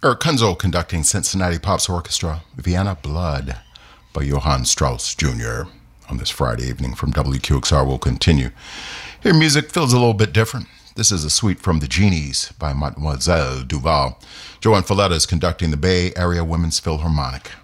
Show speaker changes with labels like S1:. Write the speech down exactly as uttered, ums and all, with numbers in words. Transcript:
S1: Eric Kunzel conducting Cincinnati Pops Orchestra, Vienna Blood by Johann Strauss Junior On this Friday evening from W Q X R will continue. Here music feels a little bit different. This is a suite from The Genies by Mademoiselle Duval. Joanne Folletta is conducting the Bay Area Women's Philharmonic.